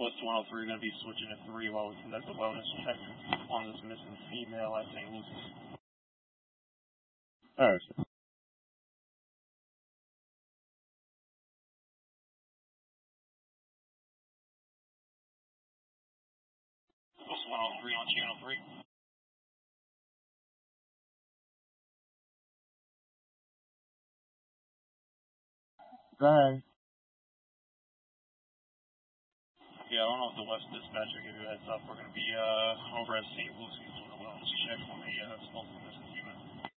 West 103 going to be switching to 3 while we conduct a wellness check on this missing female at St. Luke's. Alright, sir. West 103 on channel 3. Bye. Yeah, I don't know if the West Dispatcher gave you a heads up. We're going to be over at St. Luke's doing a wellness check on a supposedly missing female.